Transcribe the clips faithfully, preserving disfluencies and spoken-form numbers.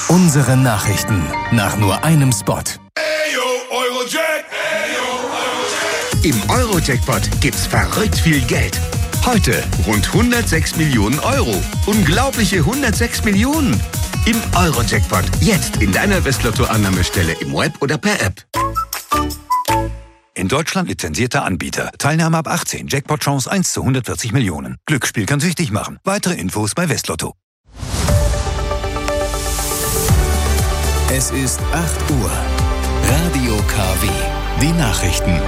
Unsere Nachrichten nach nur einem Spot. Im Euro-Jackpot gibt's verrückt viel Geld. Heute rund hundertsechs Millionen Euro. Unglaubliche hundertsechs Millionen. Im Euro-Jackpot. Jetzt in deiner Westlotto-Annahmestelle im Web oder per App. In Deutschland lizenzierter Anbieter. Teilnahme ab achtzehn. Jackpot-Chance eins zu hundertvierzig Millionen. Glücksspiel kann süchtig machen. Weitere Infos bei Westlotto. Es ist acht Uhr. Radio K W. Die Nachrichten.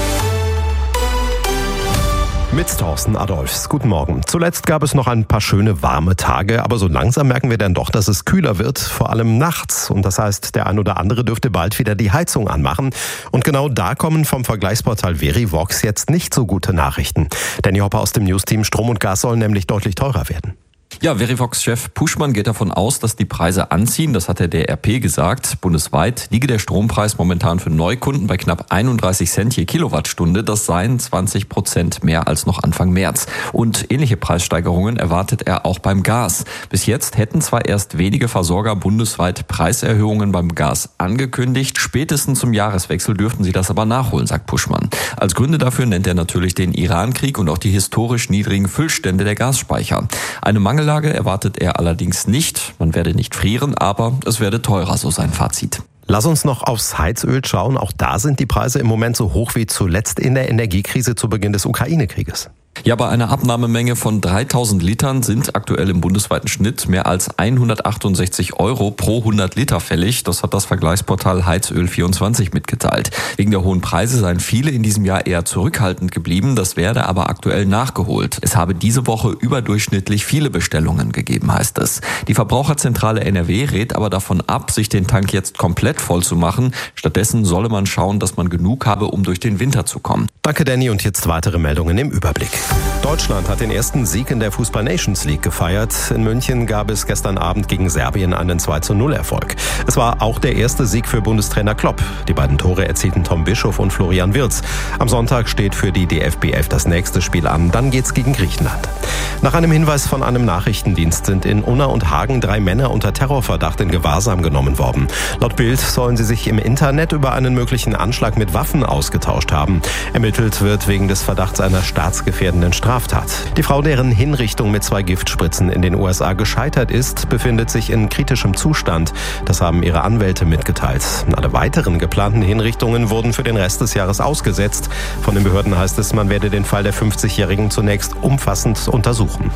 Mit Thorsten Adolphs. Guten Morgen. Zuletzt gab es noch ein paar schöne warme Tage, aber so langsam merken wir dann doch, dass es kühler wird, vor allem nachts. Und das heißt, der ein oder andere dürfte bald wieder die Heizung anmachen. Und genau da kommen vom Vergleichsportal Verivox jetzt nicht so gute Nachrichten. Danny Hopper aus dem Newsteam: Strom und Gas sollen nämlich deutlich teurer werden. Ja, Verivox-Chef Puschmann geht davon aus, dass die Preise anziehen. Das hat der D R P gesagt. Bundesweit liege der Strompreis momentan für Neukunden bei knapp einunddreißig Cent je Kilowattstunde. Das seien zwanzig Prozent mehr als noch Anfang März. Und ähnliche Preissteigerungen erwartet er auch beim Gas. Bis jetzt hätten zwar erst wenige Versorger bundesweit Preiserhöhungen beim Gas angekündigt. Spätestens zum Jahreswechsel dürften sie das aber nachholen, sagt Puschmann. Als Gründe dafür nennt er natürlich den Irankrieg und auch die historisch niedrigen Füllstände der Gasspeicher. Eine Mangel Lage erwartet er allerdings nicht. Man werde nicht frieren, aber es werde teurer, so sein Fazit. Lass uns noch aufs Heizöl schauen. Auch da sind die Preise im Moment so hoch wie zuletzt in der Energiekrise zu Beginn des Ukraine-Krieges. Ja, bei einer Abnahmemenge von dreitausend Litern sind aktuell im bundesweiten Schnitt mehr als hundertachtundsechzig Euro pro hundert Liter fällig. Das hat das Vergleichsportal Heizöl vierundzwanzig mitgeteilt. Wegen der hohen Preise seien viele in diesem Jahr eher zurückhaltend geblieben. Das werde aber aktuell nachgeholt. Es habe diese Woche überdurchschnittlich viele Bestellungen gegeben, heißt es. Die Verbraucherzentrale N R W rät aber davon ab, sich den Tank jetzt komplett voll zu machen. Stattdessen solle man schauen, dass man genug habe, um durch den Winter zu kommen. Danke, Danny. Und jetzt weitere Meldungen im Überblick. Deutschland hat den ersten Sieg in der Fußball-Nations League gefeiert. In München gab es gestern Abend gegen Serbien einen zwei zu null Erfolg. Es war auch der erste Sieg für Bundestrainer Klopp. Die beiden Tore erzielten Tom Bischof und Florian Wirtz. Am Sonntag steht für die D F B elf das nächste Spiel an. Dann geht's gegen Griechenland. Nach einem Hinweis von einem Nachrichtendienst sind in Unna und Hagen drei Männer unter Terrorverdacht in Gewahrsam genommen worden. Laut Bild sollen sie sich im Internet über einen möglichen Anschlag mit Waffen ausgetauscht haben. Ermittelt wird wegen des Verdachts einer staatsgefährdenden Straftat. Die Frau, deren Hinrichtung mit zwei Giftspritzen in den U S A gescheitert ist, befindet sich in kritischem Zustand. Das haben ihre Anwälte mitgeteilt. Alle weiteren geplanten Hinrichtungen wurden für den Rest des Jahres ausgesetzt. Von den Behörden heißt es, man werde den Fall der fünfzigjährigen zunächst umfassend untersuchen.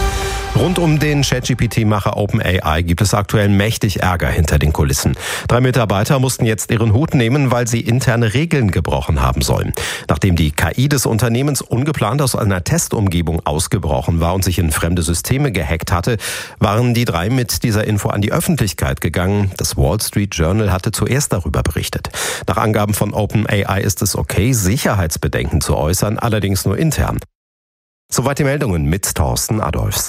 Rund um den ChatGPT-Macher OpenAI gibt es aktuell mächtig Ärger hinter den Kulissen. Drei Mitarbeiter mussten jetzt ihren Hut nehmen, weil sie interne Regeln gebrochen haben sollen. Nachdem die K I des Unternehmens ungeplant aus einer Testumgebung ausgebrochen war und sich in fremde Systeme gehackt hatte, waren die drei mit dieser Info an die Öffentlichkeit gegangen. Das Wall Street Journal hatte zuerst darüber berichtet. Nach Angaben von OpenAI ist es okay, Sicherheitsbedenken zu äußern, allerdings nur intern. Soweit die Meldungen mit Thorsten Adolphs.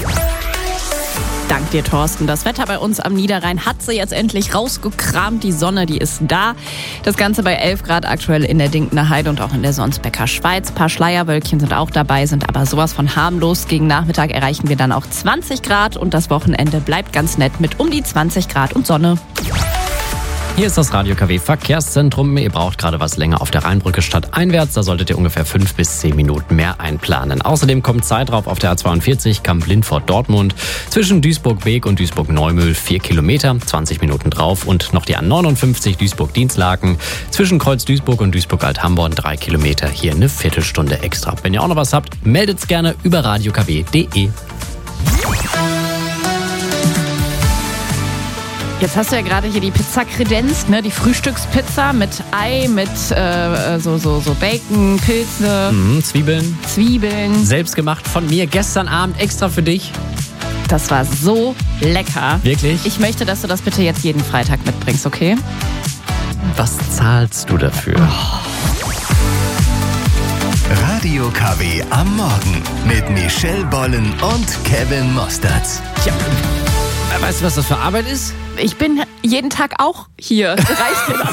Dank dir, Thorsten. Das Wetter bei uns am Niederrhein hat sie jetzt endlich rausgekramt. Die Sonne, die ist da. Das Ganze bei elf Grad aktuell in der Dinkner Heide und auch in der Sonsbecker Schweiz. Ein paar Schleierwölkchen sind auch dabei, sind aber sowas von harmlos. Gegen Nachmittag erreichen wir dann auch zwanzig Grad und das Wochenende bleibt ganz nett mit um die zwanzig Grad und Sonne. Hier ist das Radio K W Verkehrszentrum. Ihr braucht gerade was länger auf der Rheinbrücke stadteinwärts. Da solltet ihr ungefähr fünf bis zehn Minuten mehr einplanen. Außerdem kommt Zeit drauf auf der A zweiundvierzig Kamp-Lindfort-Dortmund. Zwischen Duisburg-Beek und Duisburg-Neumühl vier Kilometer, zwanzig Minuten drauf. Und noch die A neunundfünfzig Duisburg-Dienstlaken. Zwischen Kreuz-Duisburg und Duisburg-Althamborn drei Kilometer. Hier eine Viertelstunde extra. Wenn ihr auch noch was habt, meldet's gerne über radio k w punkt d e. Jetzt hast du ja gerade hier die Pizza kredenzt, ne? Die Frühstückspizza mit Ei, mit äh, so, so, so Bacon, Pilze, Mhm, Zwiebeln. Zwiebeln. Selbstgemacht von mir gestern Abend extra für dich. Das war so lecker. Wirklich? Ich möchte, dass du das bitte jetzt jeden Freitag mitbringst, okay? Was zahlst du dafür? Radio K W am Morgen mit Michelle Bollen und Kevin Mostertz. Tja, weißt du, was das für Arbeit ist? Ich bin jeden Tag auch hier. Reicht mir das?